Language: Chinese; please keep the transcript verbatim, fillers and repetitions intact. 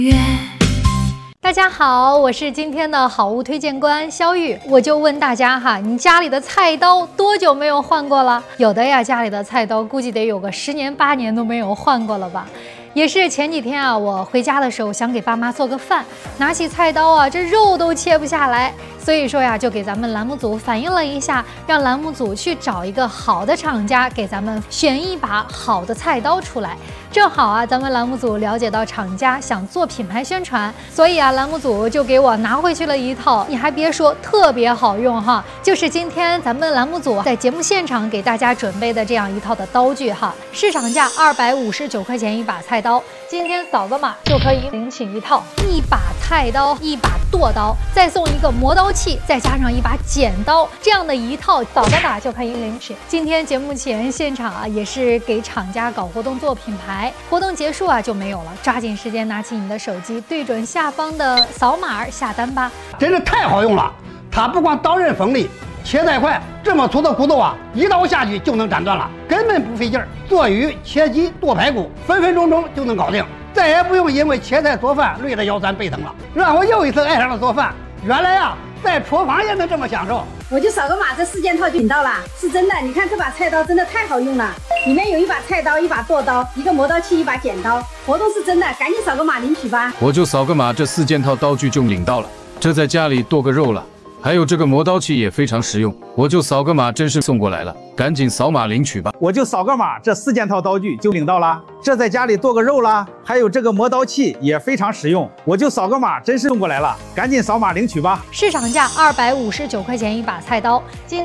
大家好，我是今天的好物推荐官肖玉。我就问大家哈，你家里的菜刀多久没有换过了？有的呀，家里的菜刀估计得有个十年八年都没有换过了吧。也是前几天啊，我回家的时候想给爸妈做个饭，拿起菜刀啊，这肉都切不下来，所以说呀，就给咱们栏目组反映了一下，让栏目组去找一个好的厂家，给咱们选一把好的菜刀出来。正好啊，咱们栏目组了解到厂家想做品牌宣传，所以啊，栏目组就给我拿回去了一套，你还别说，特别好用哈，就是今天咱们栏目组在节目现场给大家准备的这样一套的刀具哈，市场价二百五十九块钱一把菜刀，今天扫个码就可以领取一套，一把菜刀，一把剁刀，再送一个磨刀器，再加上一把剪刀，这样的一套扫个码就可以领取。今天节目前现场啊，也是给厂家搞活动做品牌，活动结束啊就没有了，抓紧时间拿起你的手机，对准下方的扫码下单吧。 真是太好用了，它不光刀刃锋利，切菜快，这么粗的骨头啊，一刀下去就能斩断了，根本不费劲儿。做鱼、切鸡、剁排骨，分分钟钟就能搞定，再也不用因为切菜做饭累得腰酸背疼了，让我又一次爱上了做饭。原来啊，在厨房也能这么享受。 我就扫个码，这四件套就领到了，是真的。你看这把菜刀真的太好用了，里面有一把菜刀，一把剁刀，一个磨刀器，一把剪刀，活动是真的，赶紧扫个码领取吧。 我就扫个码，这四件套刀具就领到了，这在家里剁个肉了。还有这个磨刀器也非常实用，我就扫个码，真是送过来了，赶紧扫码领取吧。 我就扫个码，这四件套刀具就领到了，这在家里剁个肉啦。还有这个磨刀器也非常实用，我就扫个码，真是送过来了，赶紧扫码领取吧。 市场价二百五十九块钱一把菜刀，今